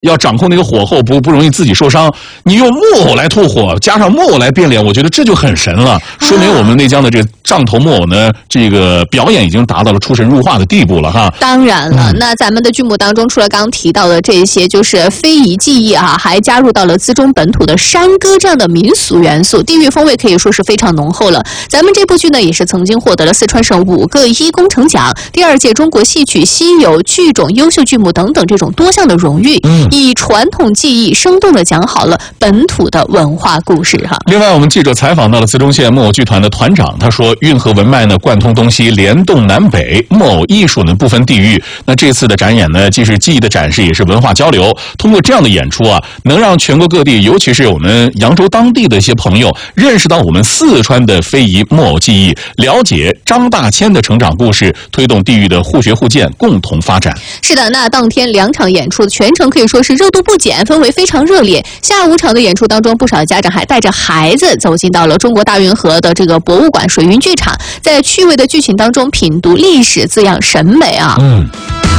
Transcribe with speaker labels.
Speaker 1: 要掌控那个火候，不容易自己受伤。你用木偶来吐火，加上木偶来变脸，我觉得这就很神了。说明我们内江的这个杖头木偶呢，这个表演已经达到了出神入化的地步了哈。
Speaker 2: 当然了，那咱们的剧目当中，除了刚刚提到的这些，就是非遗技艺啊，还加入到了资中本土的山歌这样的民俗元素，地域风味可以说是非常浓厚了。咱们这部剧呢，也是曾经获得了四川省5个1工程奖、第2届中国戏曲稀有剧种优秀剧目等等这种多项的荣誉，以传统技艺生动地讲好了本土的文化故事哈。
Speaker 1: 另外，我们记者采访到了资中县木偶剧团的团长，他说，运河文脉呢贯通东西，联动南北，木偶艺术呢不分地域。那这次的展演呢，既是技艺的展示，也是文化交流。通过这样的演出啊，能让全国各地，尤其是我们扬州当地的一些朋友，认识到我们四川的非遗木偶技艺，了解张大千的成长故事，推动地域的互学互鉴，共同发展。
Speaker 2: 是的，那当天2场演出全程可以说是热度不减，氛围非常热烈。下午场的演出当中，不少家长还带着孩子走进到了中国大运河的这个博物馆水云剧场，在趣味的剧情当中品读历史，滋养审美啊。